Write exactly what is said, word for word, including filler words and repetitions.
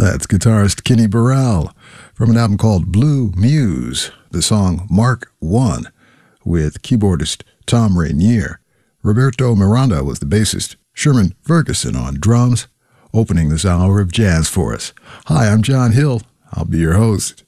That's guitarist Kenny Burrell from an album called Blue Muse, the song Mark one with keyboardist Tom Rainier. Roberto Miranda was the bassist, Sherman Ferguson on drums, opening this hour of jazz for us. Hi, I'm John Hill. I'll be your host.